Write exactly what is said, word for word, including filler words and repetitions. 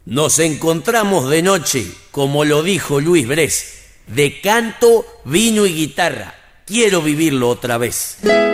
Nos encontramos de noche, como lo dijo Luis Brés, de canto, vino y guitarra. Quiero vivirlo otra vez.